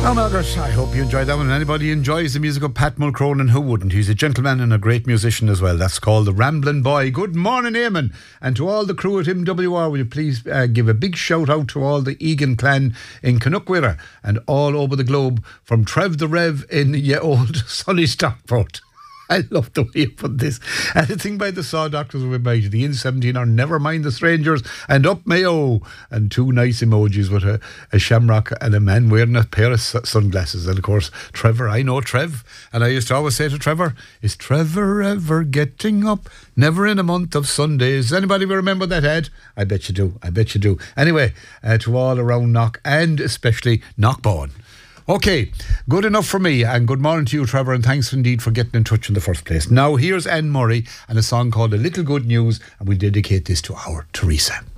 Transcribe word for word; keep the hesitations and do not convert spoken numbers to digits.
Now, Margaret, I hope you enjoyed that one. And anybody enjoys the music of Pat Mulcrone, and who wouldn't? He's a gentleman and a great musician as well. That's called The Ramblin' Boy. Good morning, Eamon. And to all the crew at M W R, will you please uh, give a big shout out to all the Egan clan in Canuckwira and all over the globe, from Trev the Rev in ye old sunny Stockport. I love the way you put this. Anything by the Saw Doctors will be by the N seventeen or Never Mind the Strangers and Up Mayo, and two nice emojis with a, a shamrock and a man wearing a pair of sunglasses. And of course, Trevor, I know Trev, and I used to always say to Trevor, is Trevor ever getting up? Never in a month of Sundays. Anybody remember that ad? I bet you do. I bet you do. Anyway, uh, to all around Knock, and especially Knockbawn. Okay, good enough for me, and good morning to you, Trevor, and thanks indeed for getting in touch in the first place. Now, here's Anne Murray and a song called A Little Good News, and we'll dedicate this to our Teresa.